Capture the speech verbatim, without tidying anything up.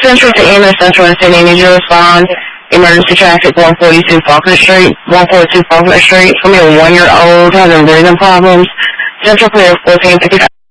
Central to A M S Central and City, need you to respond. Emergency traffic, one forty-two Faulkner Street, one forty-two Faulkner Street. For me, a one-year-old having breathing problems. Central clear, fourteen fifty-five.